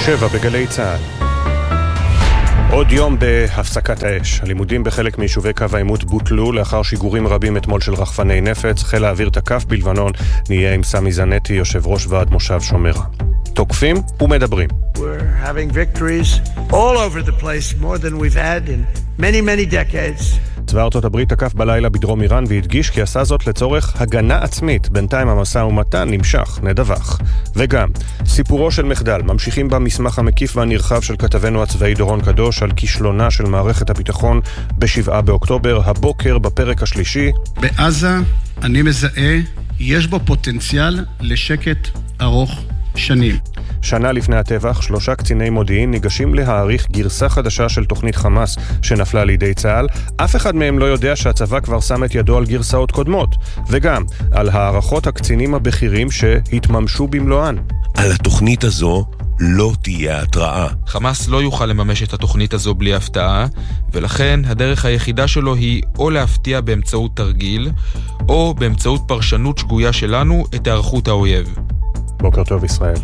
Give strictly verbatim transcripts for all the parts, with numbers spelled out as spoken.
שבע בגלי צה"ל. עוד יום בהפסקת האש. הלימודים בחלק מיישובי קו העימות בוטלו לאחר שיגורים רבים אתמול של רחפני נפץ. חיל האוויר תקף בלבנון. נהיה עם סמי זנטי, יושב ראש ועד מושב שומרה. תוקפים ומדברים. We're having victories all over the place, more than we've had in many many decades. צבא ארצות הברית תקף בלילה בדרום איראן והדגיש כי עשה זאת לצורך הגנה עצמית. בינתיים המשא ומתן נמשך, נדווח. וגם, סיפורו של מחדל. ממשיכים במסמך המקיף והנרחב של כתבנו הצבאי דורון קדוש על כישלונה של מערכת הביטחון בשבעה באוקטובר. הבוקר בפרק השלישי. בעזה אני מזהה, יש בו פוטנציאל לשקט ארוך שנים. שנה לפני הטבח, שלושה קציני מודיעין ניגשים להעריך גרסה חדשה של תוכנית חמאס שנפלה לידי צה"ל. אף אחד מהם לא יודע שהצבא כבר שם את ידו על גרסאות קודמות. וגם על הערכות הקצינים הבכירים שהתממשו במלואן. על התוכנית הזו לא תהיה התראה. חמאס לא יוכל לממש את התוכנית הזו בלי הפתעה, ולכן הדרך היחידה שלו היא או להפתיע באמצעות תרגיל, או באמצעות פרשנות שגויה שלנו את הערכות האויב. בוקר טוב ישראל.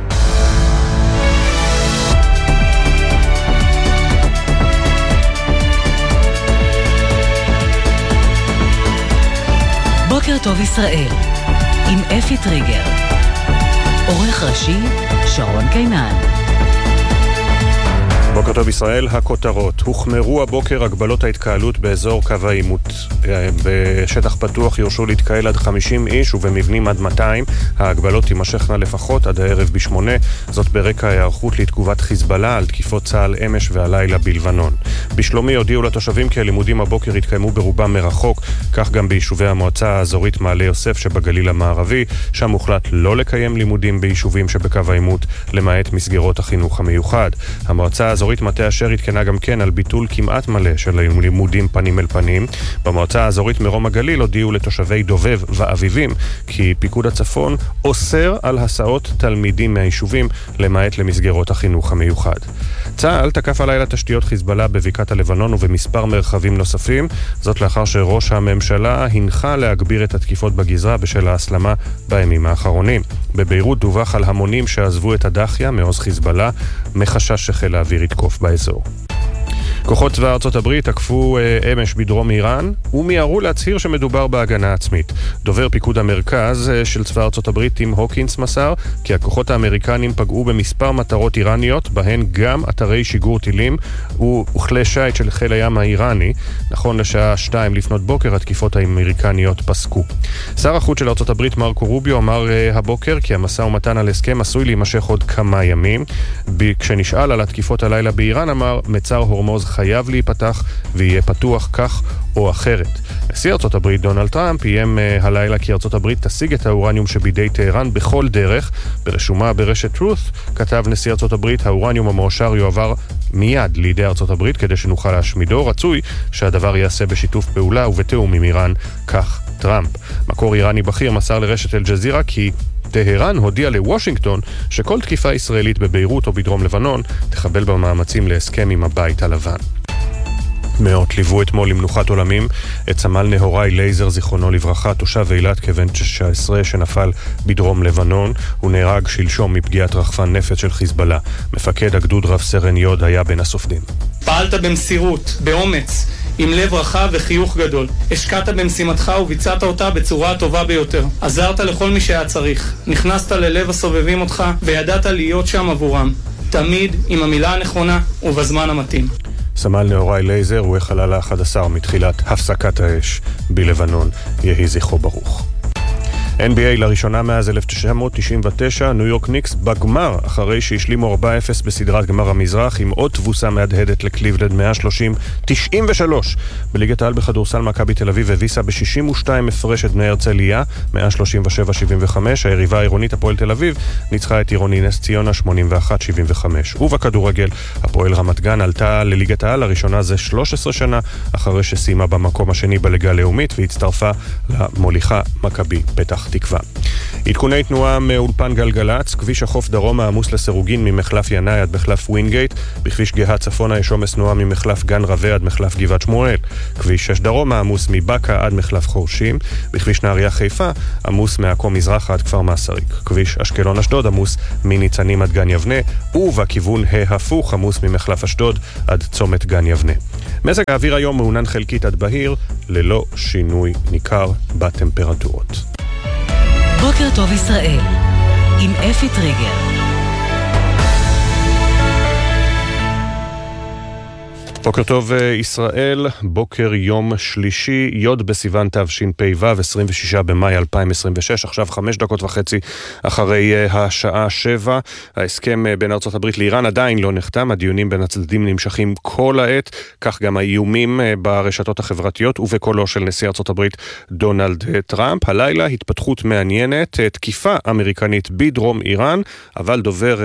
בוקר טוב ישראל, עם אפי טריגר. עורך ראשי, שרון קינן. בוקר טוב ישראל, הכותרות. הוחמרו הבוקר הגבלות ההתקהלות באזור קו העימות. בשטח פתוח יורשו להתקהל עד חמישים איש ובמבנים עד מאתיים. ההגבלות תימשכנה לפחות עד הערב בשמונה. זאת ברקע ההיערכות לתגובת חיזבאללה על תקיפות צה"ל אמש והלילה בלבנון. בשלומי הודיעו לתושבים כי הלימודים הבוקר התקיימו ברובם מרחוק, כך גם ביישובי המועצה האזורית מעלה יוסף שבגליל המערבי. שם הוחלט לא לקיים לימודים ביישובים שבקו העימות, למעט מסגרות החינוך המיוחד. המועצה האזורית מטה אשר התקנה גם כן על ביטול כמעט מלא של לימודים פנים אל פנים. במועצה האזורית מרום הגליל הודיעו לתושבי דובב ואביבים כי פיקוד הצפון אוסר על הסעות תלמידים מהיישובים, למעט למסגרות החינוך המיוחד. צה"ל תקף הלילה תשתיות חיזבאללה בבקעת הלבנון ובמספר מרחבים נוספים, זאת לאחר שראש הממשלה הנחה להגביר את התקיפות בגזרה בשל ההסלמה בימים האחרונים. בביירות דווח על המונים שעזבו את הדחיה מעוז חיזבאללה, מחשש שחיל האוויר יתקוף באזור. כוחות צבא ארצות הברית תקפו אה, אמש בדרום איראן ומיהרו להצהיר שמדובר בהגנה עצמית. דובר פיקוד המרכז אה, של צבא ארצות הברית טים הוקינס מסר כי הכוחות האמריקנים פגעו במספר מטרות איראניות, בהן גם אתרי שיגור טילים וכלי שיט של חיל הים האיראני. נכון לשעה שתיים לפנות בוקר התקיפות האמריקניות פסקו. שר החוץ של ארצות הברית מרקו רוביו אמר אה, הבוקר כי המשא ומתן על הסכם עשוי להימשך עוד כמה ימים. כשנשאל על התקיפות הלילה באיראן אמר מצר הורמוז חייב להיפתח ויהיה פתוח כך או אחרת. נשיא ארצות הברית דונלד טראמפ איים uh, הלילה כי ארצות הברית תשיג את האורניום שבידי טהרן בכל דרך. ברשומה ברשת truth כתב נשיא ארצות הברית האורניום המועשר יועבר מיד לידי ארצות הברית כדי שנוכל להשמידו. רצוי שהדבר יעשה בשיתוף פעולה ובתיאום עם איראן, כך טראמפ. מקור איראני בכיר מסר לרשת אל-ג'זירה כי טהרן הודיע לוושינגטון שכל תקיפה ישראלית בביירות או בדרום לבנון תחבל במאמצים להסכם עם הבית הלבן. מאות ליוו אתמול למנוחת עולמים את סמל נהוראי לייזר זיכרונו לברכה, תושב אילת כבן תשע עשרה שנפל בדרום לבנון. הוא נהרג שלשום מפגיעת רחפן נפץ של חיזבאללה. מפקד הגדוד רב סרן יוד היה בין הסופדים. פעלת במסירות, באומץ, עם לב רחב וחיוך גדול. השקעת במשימתך וביצעת אותה בצורה הטובה ביותר. עזרת לכל מי שהיה צריך. נכנסת ללב הסובבים אותך וידעת להיות שם עבורם. תמיד עם המילה הנכונה ובזמן המתאים. סמל נהוראי לייזר הוא החלל ה-אחד עשר מתחילת הפסקת האש בלבנון. יהי זכרו ברוך. אן בי איי לראשונה מאז אלף תשע מאות תשעים ותשע, ניו יורק ניקס בגמר אחרי שהשלימו ארבע אפס בסדרת גמר המזרח עם עוד תבוסה מהדהדת לקליבלנד מאה שלושים תשעים ושלוש. בליגת העל בכדורסל מכבי תל אביב הביסה ב-שישים ושתיים הפרש את בני הרצליה מאה שלושים ושבע שבעים וחמש. היריבה העירונית הפועל תל אביב ניצחה את עירוני נס ציונה שמונים ואחת שבעים וחמש. ובכדורגל הפועל רמת גן עלתה לליגת העל לראשונה זה שלוש עשרה שנה אחרי שסיימה במקום השני בליגה הלאומית והצטרפה למוליכה מכבי פתח פתח תקווה. עדכוני תנועה מאולפן גלגלץ, כביש החוף דרומה עמוס לסירוגין ממחלף ינאי עד מחלף ווינגייט, בכביש גאה צפונה יש עומס תנועה ממחלף גן רווה עד מחלף גבעת שמואל, כביש שש דרומה עמוס מבקה עד מחלף חורשים, בכביש נהריה חיפה עמוס מעכו מזרחה עד כפר מסריק, כביש אשקלון אשדוד עמוס מניצנים עד גן יבנה, ובכיוון ההפוך עמוס ממחלף אשדוד עד צומת גן יבנה. מזג האוויר היום מעונן חלקית עד בהיר, ללא שינוי ניכר בטמפרטורות. בוקר טוב ישראל, עם אפי טריגר. בוקר טוב ישראל, בוקר יום שלישי, י' בסיוון תשפ"ו, עשרים ושישה במאי אלפיים עשרים ושש, עכשיו חמש דקות וחצי אחרי השעה שבע. ההסכם בין ארצות הברית לאיראן עדיין לא נחתם, הדיונים בין הצדדים נמשכים כל העת, כך גם האיומים ברשתות החברתיות ובקולו של נשיא ארצות הברית דונלד טראמפ. הלילה התפתחות מעניינת, תקיפה אמריקנית בדרום איראן, אבל דובר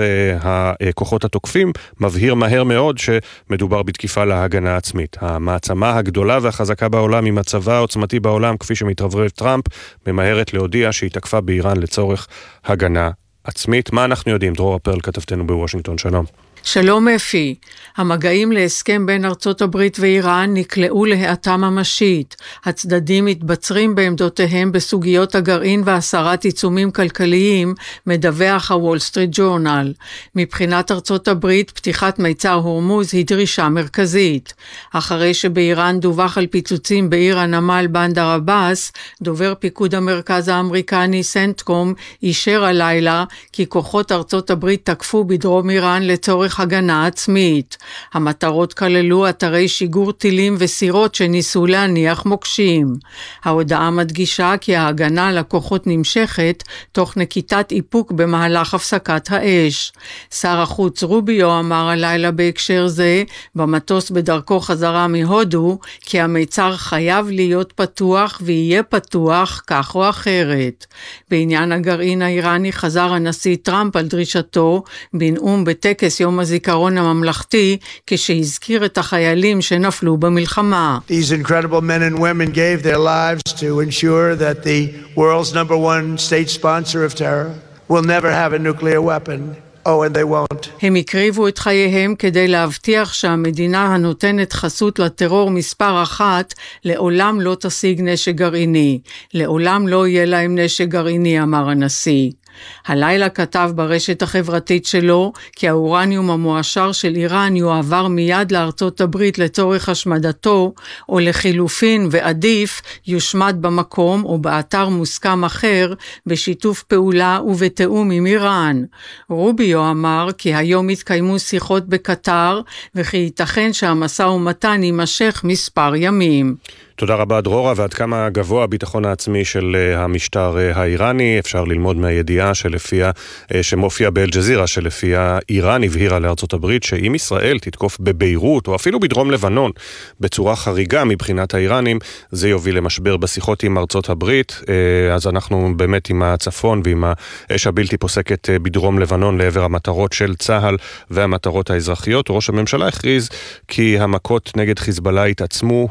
הכוחות התוקפים מבהיר מהר מאוד שמדובר בתקיפה להגנה עצמית. המעצמה הגדולה והחזקה בעולם עם הצבא העוצמתי בעולם, כפי שמתרברב טראמפ, ממהרת להודיע שהיא תקפה באיראן לצורך הגנה עצמית. מה אנחנו יודעים? דרור הפרל כתבתנו בוושינגטון, שלום. שלום אפי, המגעים להסכם בין ארצות הברית ואיראן נקלעו להאטה ממשית. הצדדים מתבצרים בעמדותיהם בסוגיות הגרעין והסרת עיצומים כלכליים, מדווח הוול סטריט ג'ורנל. מבחינת ארצות הברית, פתיחת מיצר הורמוז היא דרישה מרכזית. אחרי שבאיראן דווח על פיצוצים בעיר הנמל בנדר עבאס, דובר פיקוד המרכז האמריקני סנטקום אישר הלילה כי כוחות ארצות הברית תקפו בדרום איראן לצורך הגנה עצמית. המטרות כללו אתרי שיגור טילים וסירות שניסו להניח מוקשים. ההודעה מדגישה כי ההגנה על הכוחות נמשכת תוך נקיטת איפוק במהלך הפסקת האש. שר החוץ רוביו אמר הלילה בהקשר זה, במטוס בדרכו חזרה מהודו, כי המיצר חייב להיות פתוח ויהיה פתוח כך או אחרת. בעניין הגרעין האיראני חזר הנשיא טראמפ על דרישתו בנאום בטקס יום הזיכרון הממלכתי, כשהזכיר את החיילים שנפלו במלחמה. These incredible men and women gave their lives to ensure that the world's number one state sponsor of terror will never have a nuclear weapon. Oh, and they won't. הם הקריבו את חייהם כדי להבטיח שהמדינה הנותנת חסות לטרור מספר אחת לעולם לא תשיג נשק גרעיני. לעולם לא יהיה להם נשק גרעיני, אמר הנשיא. הלילה כתב ברשת החברתית שלו כי האורניום המועשר של איראן יועבר מיד לארצות הברית לצורך השמדתו, או לחילופין ועדיף יושמד במקום או באתר מוסכם אחר בשיתוף פעולה ובתאום עם איראן. רוביו אמר כי היום התקיימו שיחות בקטר וכי ייתכן שהמשא ומתן יימשך מספר ימים. תודה רבה דרורה, ועד כמה גבוה הביטחון העצמי של המשטר האיראני, אפשר ללמוד מהידיעה שלפיה, שמופיע באל-ג'זירה, שלפיה איראן הבהירה לארצות הברית שאם ישראל תתקוף בביירות או אפילו בדרום לבנון בצורה חריגה מבחינת האיראנים, זה יוביל למשבר בשיחות עם ארצות הברית. אז אנחנו באמת עם הצפון ועם האש הבלתי פוסקת בדרום לבנון לעבר המטרות של צהל והמטרות האזרחיות. ראש הממשלה הכריז כי המכות נגד חיזבאללה התעצמו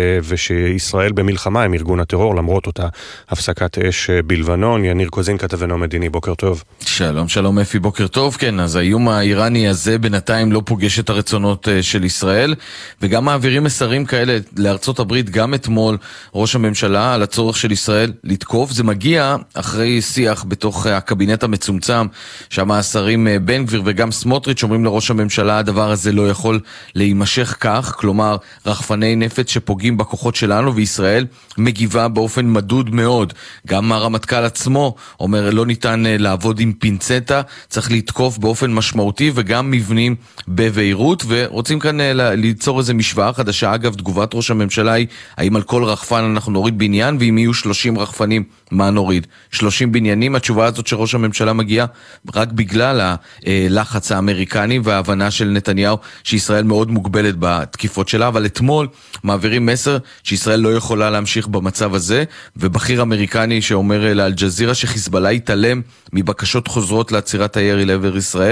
וש ישראל במלחמה עם ארגון הטרור למרות אותה הפסקת אש בלבנון. יניר קוזין כתבנו המדיני, בוקר טוב. שלום, שלום אפי, בוקר טוב. כן, אז האיום האיראני הזה בינתיים לא פוגש את הרצונות של ישראל, וגם מעבירים מסרים כאלה לארצות הברית. גם אתמול ראש הממשלה על הצורך של ישראל לתקוף. זה מגיע אחרי שיח בתוך הקבינט המצומצם, שם השרים בן גביר וגם סמוטריץ' אומרים לראש הממשלה הדבר הזה לא יכול להימשך כך, כלומר רחפני נפץ שפוגעים בכוחות שלנו, וישראל מגיבה באופן מדוד מאוד. גם הרמטכ"ל עצמו אומר לא ניתן לעבוד עם פינצטה, צריך לתקוף באופן משמעותי וגם מבנים בביירות, ורוצים כאן ליצור איזה משוואה חדשה. אגב, תגובת ראש הממשלה היא האם על כל רחפן אנחנו נוריד בניין, ואם יהיו שלושים רחפנים מה נוריד? שלושים בניינים. התשובה הזאת שראש הממשלה מגיע רק בגלל הלחץ האמריקני וההבנה של נתניהו שישראל מאוד מוגבלת בתקיפות שלה, אבל אתמול מעבירים מסר שישראל לא יכולה להמשיך במצב הזה, ובכיר אמריקני שאומר לאל-ג'זירה שחיזבאללה יתעלם מבקשות חוזרות לעצירת הירי לעבר ישראל,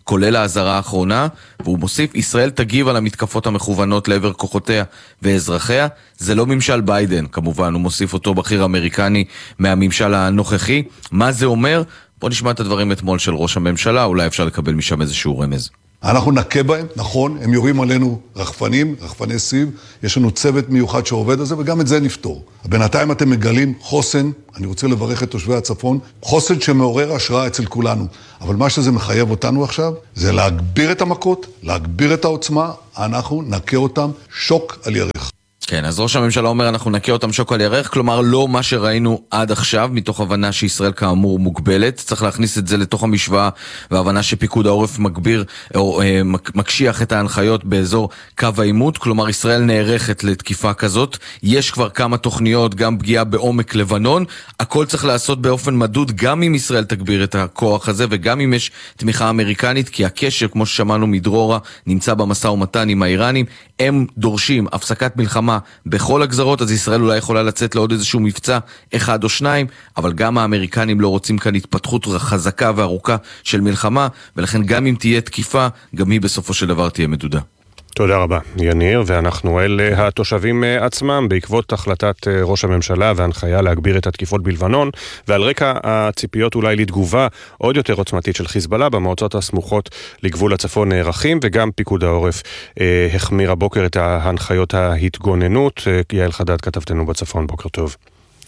כולל ההזרה האחרונה, והוא מוסיף, ישראל תגיב על המתקפות המכוונות לעבר כוחותיה ואזרחיה. זה לא ממשל ביידן, כמובן, הוא מוסיף אותו בכיר אמריקני מהממשל הנוכחי. מה זה אומר? בוא נשמע את הדברים אתמול של ראש הממשלה, אולי אפשר לקבל משם איזשהו רמז. אנחנו נקה בהם, נכון, הם יורים עלינו רחפנים, רחפני סיב, יש לנו צוות מיוחד שעובד על זה, וגם את זה נפתור. בינתיים אתם מגלים חוסן, אני רוצה לברך את תושבי הצפון, חוסן שמעורר השראה אצל כולנו. אבל מה שזה מחייב אותנו עכשיו, זה להגביר את המכות, להגביר את העוצמה, אנחנו נקה אותם שוק על ירך. כן, אז ראש הממשלה אומר אנחנו נקה אותם שוק על ירך, כלומר לא מה שראינו עד עכשיו, מתוך הבנה שישראל כאמור מוגבלת, צריך להכניס את זה לתוך המשוואה, והבנה שפיקוד העורף מגביר או אה, מקשיח את ההנחיות באזור קו העימות, כלומר ישראל נערכת לתקיפה כזאת, יש כבר כמה תוכניות, גם פגיעה בעומק לבנון, הכל צריך לעשות באופן מדוד, גם אם ישראל תגביר את הכוח הזה, וגם אם יש תמיכה אמריקנית, כי הקשר, כמו ששמענו מדרורה, נמצא במשא ומתן עם האיראנים, הם דורשים הפסקת מלחמה בכל הגזרות, אז ישראל אולי יכולה לצאת לעוד איזשהו מבצע אחד או שניים, אבל גם האמריקנים לא רוצים כאן התפתחות חזקה וארוכה של מלחמה, ולכן גם אם תהיה תקיפה, גם היא בסופו של דבר תהיה מדודה. תודה רבה, יניר, ואנחנו אל התושבים עצמם, בעקבות החלטת ראש הממשלה והנחיה להגביר את התקיפות בלבנון, ועל רקע הציפיות אולי לתגובה עוד יותר עוצמתית של חיזבאללה במועצות הסמוכות לגבול הצפון נערכים, וגם פיקוד העורף אה, החמיר הבוקר את ההנחיות ההתגוננות. יעל חדד, כתבתנו בצפון, בוקר טוב.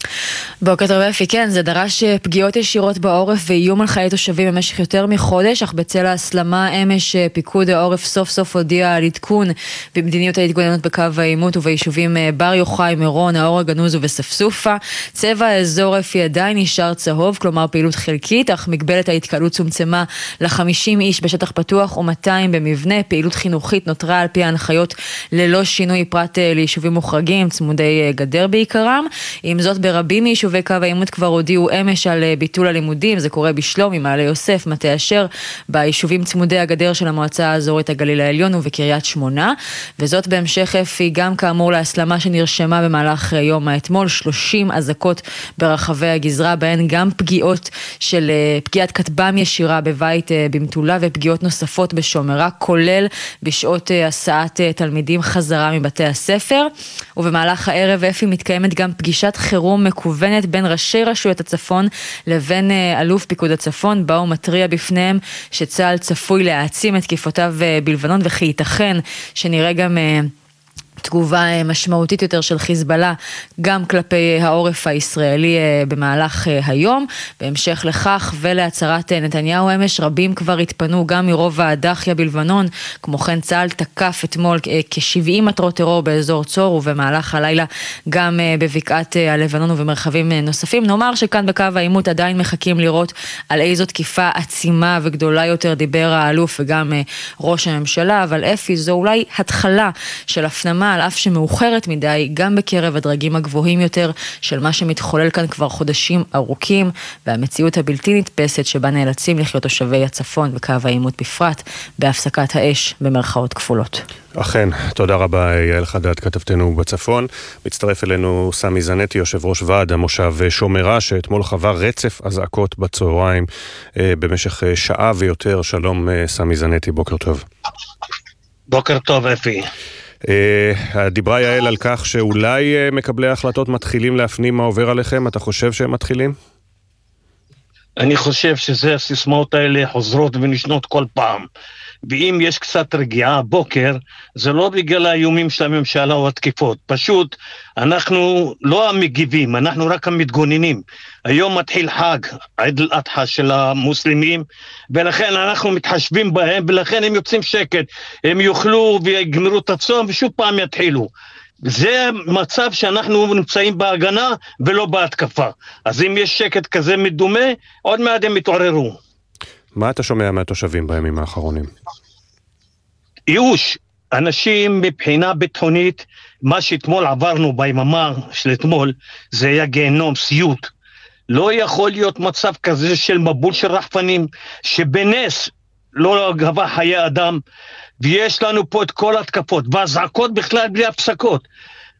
בוקר טוב אפי, כן, זה דרש פגיעות ישירות בעורף ואיום על חיי תושבים במשך יותר מחודש, אך בצל ההסלמה אמש פיקוד העורף סוף סוף הודיע על עדכון במדיניות ההתגוננות בקו העימות וביישובים בר יוחאי, מירון, האור הגנוז ובספסופה. צבע האזור אפי עדיין נשאר צהוב, כלומר פעילות חלקית, אך מגבלת ההתקהלות צומצמה ל-חמישים איש בשטח פתוח ו-מאתיים במבנה. פעילות חינוכית נותרה על פי ההנחיות ללא שינוי פרט ליישובים מוחרגים, צמודי גדר בעיקרם. עם זאת, ברבים מיישובי קו העימות כבר הודיעו אמש על ביטול הלימודים, זה קורה בשלומי, מעלה יוסף, מטה אשר, ביישובים צמודי הגדר של המועצה האזורית הגליל העליון ובקריית שמונה, וזאת בהמשך אפי גם כאמור להסלמה שנרשמה במהלך יום האתמול, שלושים אזעקות ברחבי הגזרה, בהן גם פגיעות של פגיעת כטב"ם ישירה בבית במטולה ופגיעות נוספות בשומרה, כולל בשעות הסעת תלמידים חזרה מבתי הספר. ובמהלך הערב אפי מתקיימת גם פגישת חירום מקוונת בין ראשי רשויות הצפון לבין אלוף פיקוד הצפון, בה הוא מטריע בפניהם שצה"ל צפוי להעצים את תקיפותיו בלבנון, וכי ייתכן שנראה גם תגובה משמעותית יותר של חיזבאללה גם כלפי העורף הישראלי במהלך היום. בהמשך לכך ולהצהרת נתניהו אמש, רבים כבר התפנו גם מרוב הדחיה בלבנון. כמו כן צה"ל תקף אתמול כ-שבעים מטרות טרור באזור צור, ובמהלך הלילה גם בבקעת הלבנון ובמרחבים נוספים. נאמר שכאן בקו העימות עדיין מחכים לראות על איזו תקיפה עצימה וגדולה יותר דיבר האלוף וגם ראש הממשלה, אבל אפי זו אולי התחלה של הפנמה, על אף שמאוחרת מדי, גם בקרב הדרגים הגבוהים יותר של מה שמתחולל כאן כבר חודשים ארוכים, והמציאות הבלתי נתפסת שבה נאלצים לחיות תושבי הצפון וקו העימות בפרט, בהפסקת האש במרכאות כפולות. אכן, תודה רבה יעל חדד, כתבתנו בצפון. מצטרף אלינו סמי זנתי, יושב ראש ועד המושב שומרה, שאתמול חווה רצף אזעקות בצהריים במשך שעה ויותר. שלום סמי זנתי, בוקר טוב. בוקר טוב אפי. דיברה יעל על כך שאולי מקבלי ההחלטות מתחילים להפנים מה עובר עליכם. אתה חושב שהם מתחילים? אני חושב שזה הסיסמאות האלה חוזרות ונשנות כל פעם, ואם יש קצת רגיעה בוקר, זה לא בגלל האיומים של הממשלה או התקיפות, פשוט אנחנו לא המגיבים, אנחנו רק המתגוננים. היום מתחיל חג, עיד אל-אדחא של המוסלמים, ולכן אנחנו מתחשבים בהם, ולכן הם יוצאים שקט, הם יאכלו ויגמרו את הצום ושוב פעם יתחילו. זה מצב שאנחנו נמצאים בהגנה ולא בהתקפה. אז אם יש שקט כזה מדומה, עוד מעט הם מתעוררו. מה אתה שומע מהתושבים בימים האחרונים? ייאוש. אנשים מבחינה ביטחונית, מה שאתמול עברנו ביממה של אתמול, זה היה גיהנום, סיוט. לא יכול להיות מצב כזה של מבול של רחפנים, שבנס לא גבה חיי אדם, ויש לנו פה את כל התקפות, והזעקות בכלל בלי הפסקות.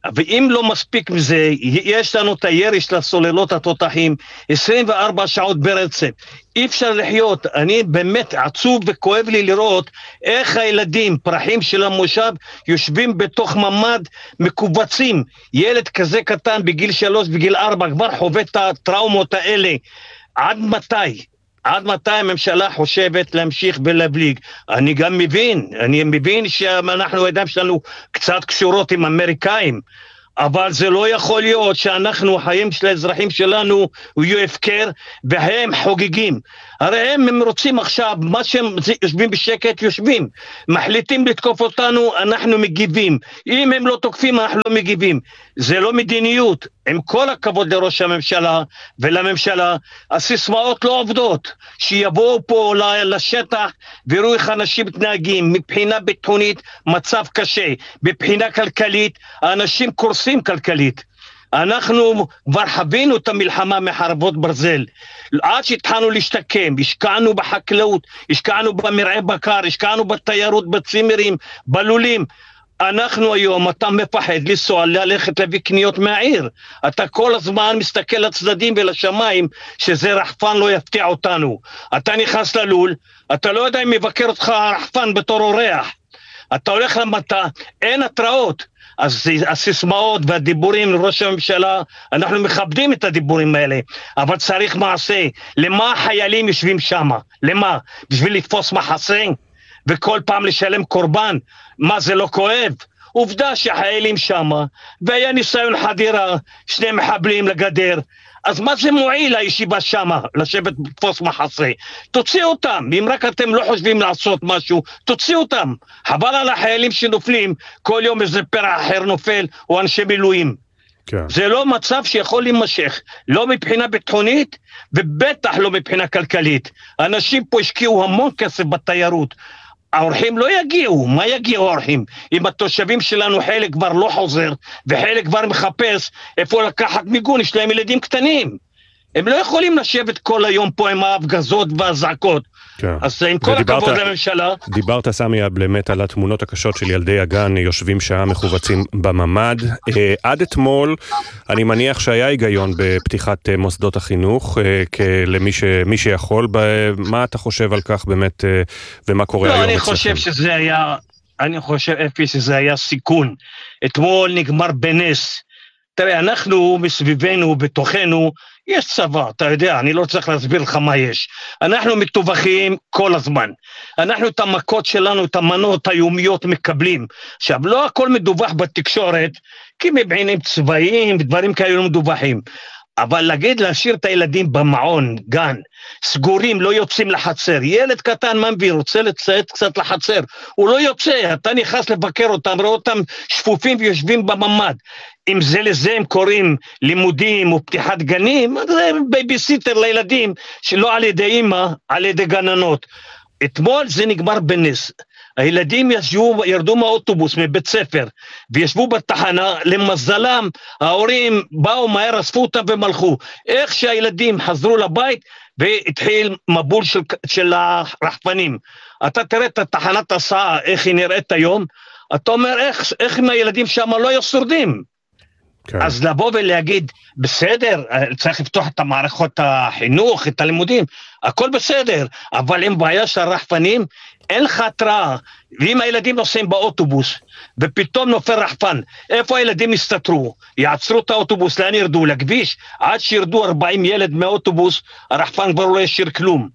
ואם לא מספיק מזה, יש לנו את הירי של הסוללות התותחים, עשרים וארבע שעות ברצף. אי אפשר לחיות. אני באמת עצוב וכואב לי לראות איך הילדים, פרחים של המושב, יושבים בתוך ממד מקובצים. ילד כזה קטן בגיל שלוש, בגיל ארבע, כבר חווה את הטראומות האלה. עד מתי? עד מתי הממשלה חושבת להמשיך ולהבליג? אני גם מבין, אני מבין שאנחנו, הידיים שלנו קצת קשורות עם אמריקאים, אבל זה לא יכול להיות שאנחנו, החיים של האזרחים שלנו, יהיו הפקר, והם חוגגים. הרי הם, הם רוצים עכשיו, מה שהם יושבים בשקט, יושבים. מחליטים לתקוף אותנו, אנחנו מגיבים. אם הם לא תוקפים, אנחנו לא מגיבים. זה לא מדיניות. עם כל הכבוד לראש הממשלה ולממשלה, הסיסמאות לא עובדות. שיבואו פה לשטח ויראו איך אנשים מתנהגים. מבחינה ביטחונית, מצב קשה. מבחינה כלכלית, האנשים קורסים כלכלית. אנחנו כבר חווינו את המלחמה מחרבות ברזל, עד שהתחלנו להשתקם, השקענו בחקלאות, השקענו במרעה בקר, השקענו בתיירות, בצימרים, בלולים. אנחנו היום, אתה מפחד לנסוע, ללכת להביא קניות מהעיר. אתה כל הזמן מסתכל לצדדים ולשמיים, שזה רחפן לא יפתיע אותנו. אתה נכנס ללול, אתה לא יודע אם מבקר אותך רחפן בתור אורח. אתה הולך למטה, אין התראות. אז הסיסמאות והדיבורים לראש הממשלה, אנחנו מכבדים את הדיבורים האלה, אבל צריך מעשה. למה החיילים יושבים שם? למה? בשביל לתפוס מחסה? וכל פעם לשלם קורבן? מה, זה לא כואב? עובדה שהחיילים שם, והיה ניסיון חדירה, שני מחבלים לגדר, אז מה זה מועיל הישיבה שמה, לשבת בתפוס מחסה? תוציאו אותם, אם רק אתם לא חושבים לעשות משהו, תוציאו אותם. חבל על החיילים שנופלים, כל יום איזה פרע אחר נופל, או אנשי מילואים. כן. זה לא מצב שיכול להימשך, לא מבחינה ביטחונית, ובטח לא מבחינה כלכלית. אנשים פה השקיעו המון כסף בתיירות, האורחים לא יגיעו. מה יגיעו האורחים? אם התושבים שלנו חלק כבר לא חוזר, וחלק כבר מחפש איפה לקחת מיגון, יש להם ילדים קטנים. הם לא יכולים לשבת כל היום פה עם ההפגזות והזעקות. כן. אז עם כל ודיברת, הכבוד לממשלה... דיברת, סמי, באמת על התמונות הקשות של ילדי הגן, יושבים שעה מחובצים בממד. אה, עד אתמול, אני מניח שהיה היגיון בפתיחת אה, מוסדות החינוך, אה, למי ש, מי שיכול. ב, מה אתה חושב על כך באמת, אה, ומה קורה לא, היום? לא, אני חושב שזה היה... אני חושב, אפי, שזה היה סיכון. אתמול נגמר בנס. תראה, אנחנו מסביבנו, בתוכנו, יש צבא, אתה יודע, אני לא צריך להסביר לך מה יש. אנחנו מטווחים כל הזמן. אנחנו את המכות שלנו, את המנות היומיות מקבלים. עכשיו, לא הכל מדווח בתקשורת, כי מבעינים צבאיים ודברים כאלה מדווחים. אבל להגיד, להשאיר את הילדים במעון, גן, סגורים, לא יוצאים לחצר. ילד קטן ממביא, רוצה לצאת קצת לחצר. הוא לא יוצא, אתה נכנס לבקר אותם, רואה אותם שפופים ויושבים בממד. אם זה לזה הם קוראים לימודים או פתיחת גנים, זה בייביסיטר לילדים, שלא על ידי אמא, על ידי גננות. אתמול זה נגמר בנס. הילדים ישבו, ירדו מהאוטובוס מבית ספר, וישבו בתחנה, למזלם, ההורים באו מהר, אספו אותם ומלכו. איך שהילדים חזרו לבית, והתחיל מבול של, של הרחפנים. אתה תראה את התחנת הסעה, איך היא נראית היום, אתה אומר, איך, איך עם הילדים שם לא היו שורדים? כן. אז לבוא ולהגיד, בסדר, צריך לפתוח את המערכות החינוך, את הלימודים, הכל בסדר, אבל עם בעיה של הרחפנים, אין לך התראה, ואם הילדים נוסעים באוטובוס, ופתאום נופל רחפן, איפה הילדים יסתתרו? יעצרו את האוטובוס, לאן ירדו? לכביש? עד שירדו ארבעים ילד מהאוטובוס, הרחפן כבר לא ישיר כלום.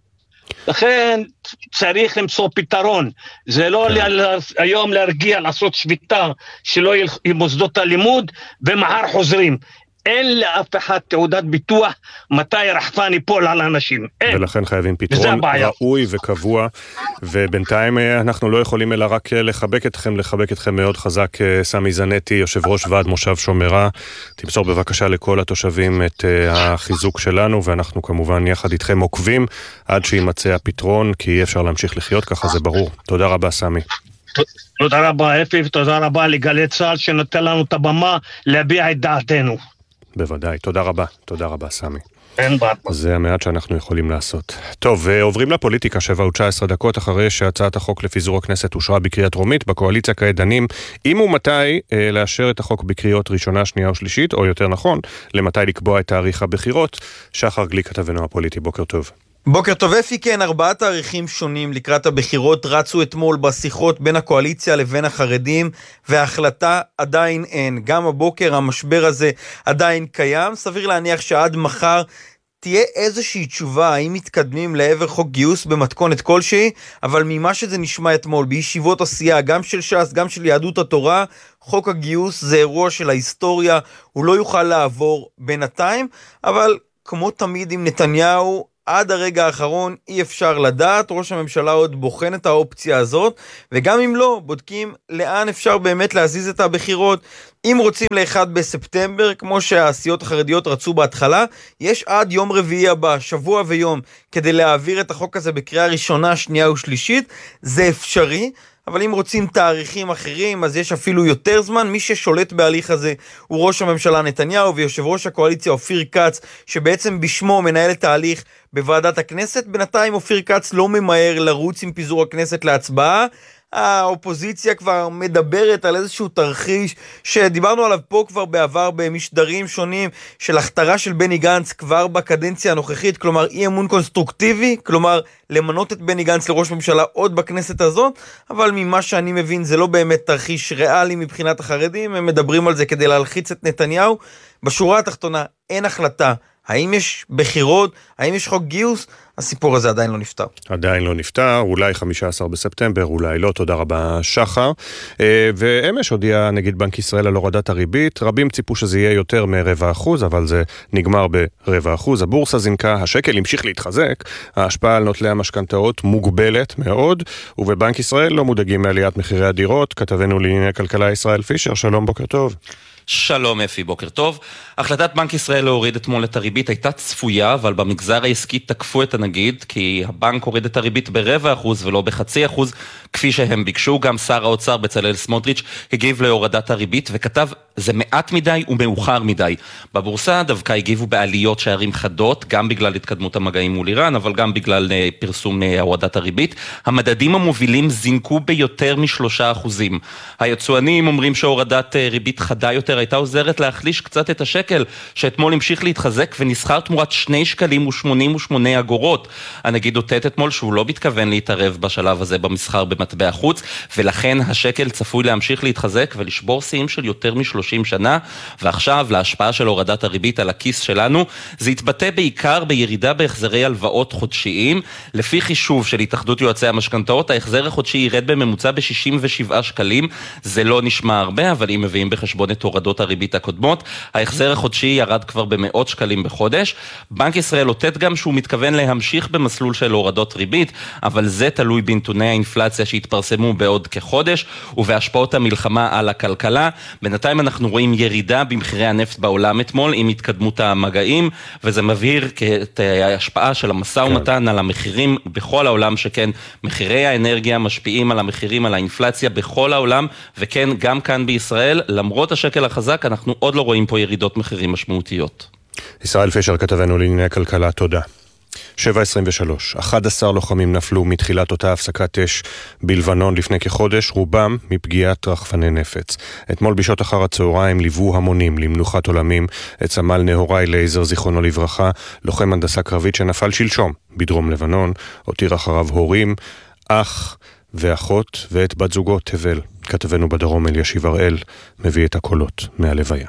לכן צריך למצוא פתרון. זה לא היום להרגיע, לעשות שביתה שלא יהיו מוסדות הלימוד, ומחר חוזרים. אין לאף אחד תעודת ביטוח מתי רחפן ייפול על האנשים. אין. ולכן חייבים פתרון ראוי וקבוע, ובינתיים אנחנו לא יכולים אלא רק לחבק אתכם, לחבק אתכם מאוד חזק. סמי זנתי, יושב ראש ועד מושב שומרה, תמסור בבקשה לכל התושבים את החיזוק שלנו, ואנחנו כמובן יחד איתכם עוקבים עד שימצא הפתרון, כי אי אפשר להמשיך לחיות ככה, זה ברור. תודה רבה, סמי. תודה רבה, אפי, ותודה רבה לגלי צה"ל שנותן לנו את הבמה להביע את דעתנו. בוודאי, תודה רבה, תודה רבה, סמי. אין בעד. זה המעט שאנחנו יכולים לעשות. טוב, עוברים לפוליטיקה, שבע ותשע עשרה דקות אחרי שהצעת החוק לפיזור הכנסת אושרה בקריאה טרומית, בקואליציה כעת דנים אם ומתי אה, לאשר את החוק בקריאות ראשונה, שנייה או שלישית, או יותר נכון, למתי לקבוע את תאריך הבחירות. שחר גליק, כתבנו הפוליטי, בוקר טוב. בוקר טוב אפי, כן, ארבעה תאריכים שונים לקראת הבחירות רצו אתמול בשיחות בין הקואליציה לבין החרדים, וההחלטה עדיין אין. גם הבוקר המשבר הזה עדיין קיים, סביר להניח שעד מחר תהיה איזושהי תשובה האם מתקדמים לעבר חוק גיוס במתכונת כלשהי, אבל ממה שזה נשמע אתמול בישיבות עשייה, גם של ש"ס, גם של יהדות התורה, חוק הגיוס זה אירוע של ההיסטוריה, הוא לא יוכל לעבור בינתיים, אבל כמו תמיד עם נתניהו, עד הרגע האחרון אי אפשר לדעת, ראש הממשלה עוד בוחן את האופציה הזאת, וגם אם לא, בודקים לאן אפשר באמת להזיז את הבחירות. אם רוצים לאחד בספטמבר, כמו שהסיעות החרדיות רצו בהתחלה, יש עד יום רביעי הבא, שבוע ויום, כדי להעביר את החוק הזה בקריאה ראשונה, שנייה ושלישית, זה אפשרי, אבל אם רוצים תאריכים אחרים, אז יש אפילו יותר זמן. מי ששולט בהליך הזה הוא ראש הממשלה נתניהו, ויושב ראש הקואליציה אופיר כץ, שבעצם בשמו מנהל את ההליך בוועדת הכנסת. בינתיים אופיר כץ לא ממהר לרוץ עם פיזור הכנסת להצבעה. האופוזיציה כבר מדברת על איזשהו תרחיש שדיברנו עליו פה כבר בעבר במשדרים שונים, של הכתרה של בני גנץ כבר בקדנציה הנוכחית, כלומר אי אמון קונסטרוקטיבי, כלומר למנות את בני גנץ לראש ממשלה עוד בכנסת הזאת, אבל ממה שאני מבין זה לא באמת תרחיש ריאלי מבחינת החרדים, הם מדברים על זה כדי להלחיץ את נתניהו. בשורה התחתונה אין החלטה האם יש בחירות, האם יש חוק גיוס, הסיפור הזה עדיין לא נפתר. עדיין לא נפתר, אולי חמישה עשר בספטמבר, אולי לא, תודה רבה שחר. ואמש הודיע נגיד בנק ישראל על הורדת הריבית, רבים ציפו שזה יהיה יותר מרבע אחוז, אבל זה נגמר ברבע אחוז. הבורסה זינקה, השקל המשיך להתחזק, ההשפעה על נוטלי המשכנתאות מוגבלת מאוד, ובבנק ישראל לא מודאגים מעליית מחירי הדירות. כתבנו לענייני כלכלה ישראל פישר, שלום, בוקר טוב. שלום אפי, בוקר טוב. החלטת בנק ישראל להוריד אתמול את הריבית הייתה צפויה, אבל במגזר העסקי תקפו את הנגיד, כי הבנק הוריד את הריבית ברבע אחוז ולא בחצי אחוז, כפי שהם ביקשו. גם שר האוצר בצלאל סמוטריץ' הגיב להורדת הריבית וכתב, זה מעט מדי ומאוחר מדי. בבורסה דווקא הגיבו בעליות שערים חדות, גם בגלל התקדמות המגעים מול איראן, אבל גם בגלל פרסום הורדת הריבית. המדדים המובילים זינקו ביותר משלושה אחוזים. היצואנים אומרים שהורדת ריבית חדה יותר הייתה עוזרת להחליש קצת את השקל, שאתמול המשיך להתחזק ונסחר תמורת שני שקלים ושמונים ושמונה אגורות. הנגיד הוטט אתמול שהוא לא מתכוון להתערב בשלב הזה במסחר במטבע חוץ, ולכן השקל צפוי להמשיך להתחזק ולשבור שיאים של יותר משלושים שנה. ועכשיו, להשפעה של הורדת הריבית על הכיס שלנו, זה יתבטא בעיקר בירידה בהחזרי הלוואות חודשיים. לפי חישוב של התאחדות יועצי המשכנתאות, ההחזר החודשי ירד בממוצע ב-שישים ושבעה שקלים. זה לא נשמע הרבה, אבל אם מביאים בחשבון את הורדות הריבית הקודמות, ההחזר החודשי ירד כבר במאות שקלים בחודש. בנק ישראל הוטט גם שהוא מתכוון להמשיך במסלול של הורדות ריבית, אבל זה תלוי בנתוני האינפלציה שהתפרסמו בעוד כחודש, ובהשפעות המלחמה על הכלכלה. בינתיים אנחנו רואים ירידה במחירי הנפט בעולם אתמול, עם התקדמות המגעים, וזה מבהיר את ההשפעה של המשא ומתן על המחירים בכל העולם, שכן מחירי האנרגיה משפיעים על המחירים, על האינפלציה בכל העולם, וכן גם כאן בישראל, למרות השקל החזק, אנחנו עוד לא רואים פה ירידות מחירים משמעותיות. ישראל פישר, כתבנו לענייני הכלכלה, תודה. שבע עשרים ושלוש, אחד עשר לוחמים נפלו מתחילת אותה הפסקת אש בלבנון לפני כחודש, רובם מפגיעת רחפני נפץ. אתמול בשעות אחר הצהריים ליוו המונים למנוחת עולמים את סמל נהוראי לייזר, זיכרונו לברכה, לוחם הנדסה קרבית שנפל שלשום בדרום לבנון, הותיר אחריו הורים, אח ואחות ואת בת זוגו תבל. כתבנו בדרום אלישיב הראל מביא את הקולות מהלוויה.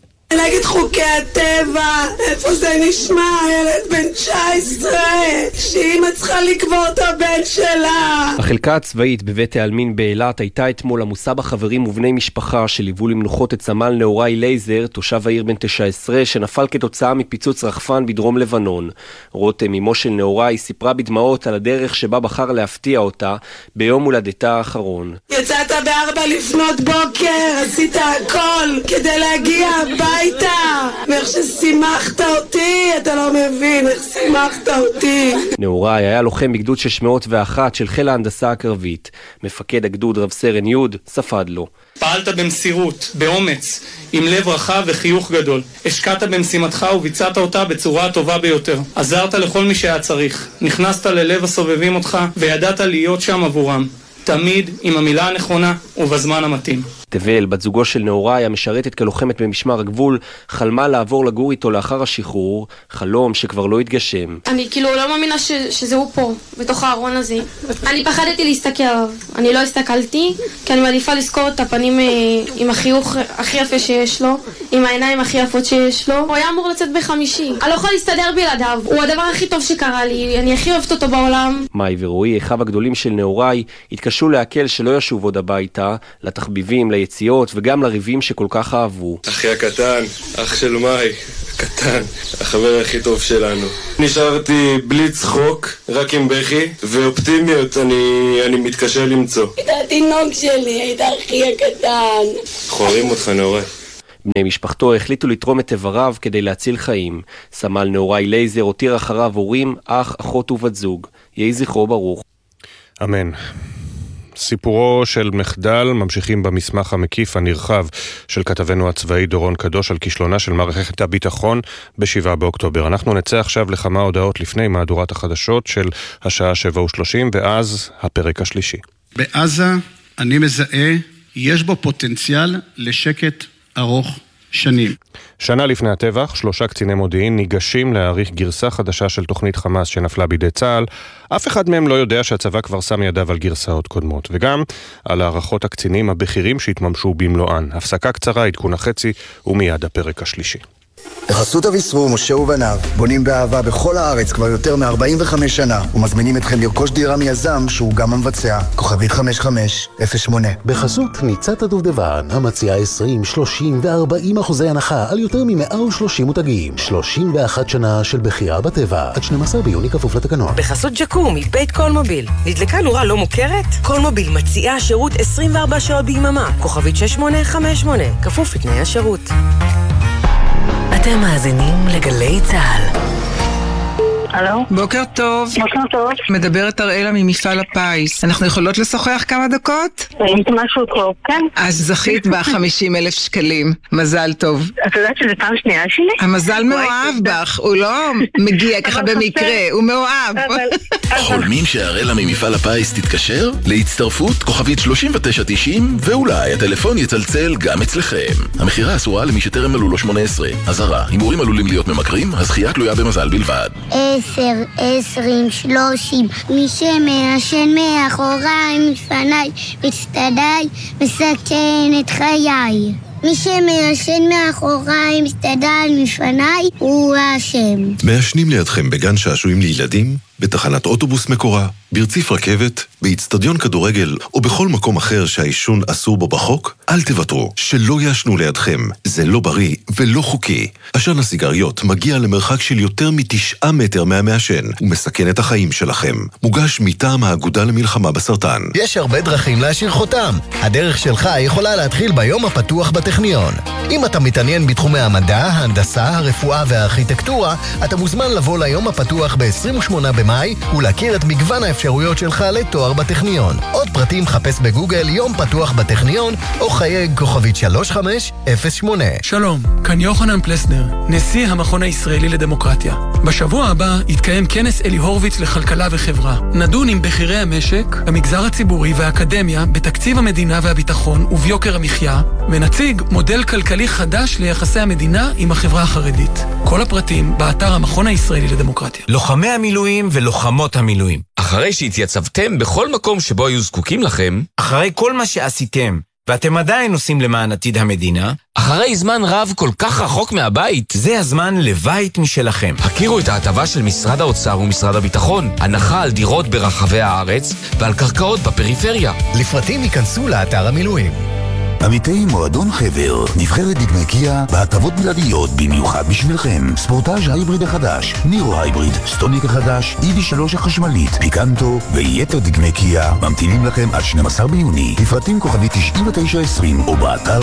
נגד חוקי הטבע, איפה זה נשמע? ילד בן תשע עשרה, שאמא צריכה לקבור את הבן שלה. החלקה הצבאית בבית העלמין באילת הייתה אתמול עמוסה בחברים ובני משפחה שליוו למנוחות את סמל נהוראי לייזר, תושב העיר בן תשע עשרה, שנפל כתוצאה מפיצוץ רחפן בדרום לבנון. רותם, אמו של נהוראי, סיפרה בדמעות על הדרך שבה בחר להפתיע אותה ביום הולדתה האחרון. יצאת בארבע לפנות בוקר, עשית הכל כדי להגיע הביתה. ואיך ששימחת אותי, אתה לא מבין איך שימחת אותי. נהוראי היה לוחם בגדוד שש מאות ואחת של חיל ההנדסה ההנדסה הקרבית. מפקד הגדוד רב סרן יוד ספד לו. פעלת במסירות, באומץ, עם לב רחב וחיוך גדול. השקעת במשימתך וביצעת אותה בצורה הטובה ביותר. עזרת לכל מי שהיה צריך. נכנסת ללב הסובבים אותך וידעת להיות שם עבורם. תמיד עם המילה הנכונה ובזמן המתאים. תבל, בת זוגו של נאורי, המשרתת כלוחמת במשמר הגבול, חלמה לעבור לגור איתו לאחר השחרור, חלום שכבר לא התגשם. אני כאילו לא מאמינה ש- שזה הוא פה, בתוך הארון הזה. אני פחדתי להסתכל עליו. אני לא הסתכלתי, כי אני מעדיפה לזכור את הפנים אה, עם החיוך הכי יפה שיש לו, עם העיניים הכי יפות שיש לו. הוא היה אמור לצאת בחמישי. אני לא יכולה להסתדר בלעדיו. הוא הדבר הכי טוב שקרה לי. אני הכי אוהבת אותו בעולם. מאי ורועי, אחיו הגדולים של נאורי, התקשו להקל שלא ישוב עוד הביתה, לתחביבים, ליציאות וגם לריבים שכל כך אהבו. אחי הקטן, אח של מאי, הקטן, החבר הכי טוב שלנו. נשארתי בלי צחוק, רק עם בכי, ואופטימיות אני, אני מתקשה למצוא. את התינוק שלי, את האחי הקטן. חורים אותך נאורי. בני משפחתו החליטו לתרום את איבריו כדי להציל חיים. סמל נאורי לייזר הותיר אחריו הורים, אח, אחות ובת זוג. יהי זכרו ברוך. אמן. סיפורו של מחדל ממשיכים במסמך המקיף הנרחב של כתבנו הצבאי דורון קדוש על כישלונה של מערכת הביטחון בשבעה באוקטובר. אנחנו נצא עכשיו לכמה הודעות לפני מהדורת החדשות של השעה שבע ושלושים, ואז הפרק השלישי. בעזה אני מזהה, יש בו פוטנציאל לשקט ארוך שנים. שנה לפני הטבח, שלושה קציני מודיעין ניגשים להעריך גרסה חדשה של תוכנית חמאס שנפלה בידי צה"ל. אף אחד מהם לא יודע שהצבא כבר שם ידיו על גרסאות קודמות, וגם על הערכות הקצינים הבכירים שהתממשו במלואן. הפסקה קצרה, עדכון החצי, ומיד הפרק השלישי. בחסות אביסרו, משה ובניו, בונים באהבה בכל הארץ כבר יותר מ-ארבעים וחמש שנה, ומזמינים אתכם לרכוש דירה מיזם שהוא גם המבצע. כוכבית חמש חמש אפס שמונה. בחסות ניצת הדובדבן, המציעה עשרים, שלושים ו-ארבעים אחוזי הנחה על יותר מ-מאה ושלושים מותגים. שלושים ואחת שנה של בחירה בטבע, עד שנים עשר ביוני כפוף לתקנון. בחסות ג'קום, מבית קולמוביל. נדלקה נורה לא מוכרת? קולמוביל מציעה שירות עשרים וארבע שעות ביממה. כוכבית שש שמונה חמש שמונה, כפוף לתנאי השירות. אתם מאזינים לגלי צה"ל. הלו? בוקר טוב. בוקר טוב. מדברת אראלה ממפעל הפיס. אנחנו יכולות לשוחח כמה דקות? אם זה משהו טוב, כן. אז זכית ב-חמישים אלף שקלים. מזל טוב. את יודעת שזה פעם שנייה שלי? המזל מאוהב בך, הוא לא מגיע ככה במקרה, הוא מאוהב. חולמים שהאראלה ממפעל הפיס תתקשר? להצטרפות כוכבית שלושים ותשע תשעים, ואולי הטלפון יצלצל גם אצלכם. המחירה אסורה למי שטרם מלאו לו שמונה עשרה. אזהרה, הימורים עלולים להיות ממכרים, הזכייה תלויה במזל בלבד. עשר, עשרים, שלושים, מי שמעשן מאחוריי, מפניי, מצטדיי, מסכן את חיי. מי שמעשן מאחוריי, מצטדיי, מפניי, הוא האשם. מעשנים לידכם בגן שעשועים לילדים, בתחנת אוטובוס מקורה, ברציף רכבת, באצטדיון כדורגל או בכל מקום אחר שהעישון אסור בו בחוק, אל תוותרו, שלא יעשנו לידכם. זה לא בריא ולא חוקי. עשן הסיגריות מגיע למרחק של יותר מתשעה מטר מהמעשן ומסכן את החיים שלכם. מוגש מטעם האגודה למלחמה בסרטן. יש הרבה דרכים להשאיר חותם. הדרך שלך יכולה להתחיל ביום הפתוח בטכניון. אם אתה מתעניין בתחומי המדע, ההנדסה, הרפואה והארכיטקטורה, אתה מוזמן לבוא ליום הפתוח ב-עשרים ושמונה במאי ולהכיר את מגוון האפשרויות שלך לתואר בטכניון. עוד פרטים חפש בגוגל יום פתוח בטכניון או חייג כוכבית שלוש חמש אפס שמונה. שלום, כאן יוחנן פלסנר, נשיא המכון הישראלי לדמוקרטיה. בשבוע הבא יתקיים כנס אלי הורוביץ לכלכלה וחברה. נדון עם בכירי המשק, המגזר הציבורי והאקדמיה בתקציב המדינה והביטחון וביוקר המחיה, ונציג מודל כלכלי חדש ליחסי המדינה עם החברה החרדית. כל הפרטים באתר המכון הישראלי לדמוקרטיה. לוחמי המילואים ולוחמות המילואים. אחרי שהתייצבתם בכל מקום שבו היו זקוקים לכם, אחרי כל מה שעשיתם, ואתם עדיין עושים למען עתיד המדינה, אחרי זמן רב כל כך רחוק מהבית, זה הזמן לבית משלכם. הכירו את ההטבה של משרד האוצר ומשרד הביטחון, הנחה על דירות ברחבי הארץ ועל קרקעות בפריפריה. לפרטים ייכנסו לאתר המילואים. עמיתי מועדון חבר, נבחרת דגמי קיה בהטבות בלעדיות במיוחד בשבילכם. ספורטאז' ההיבריד החדש, נירו ההיבריד, סטוניק החדש, אי וי שלוש החשמלית, פיקנטו ויתר דגמי קיה ממתינים לכם עד שנים עשר ביוני. לפרטים כוכבית תשעים ותשע עשרים או באתר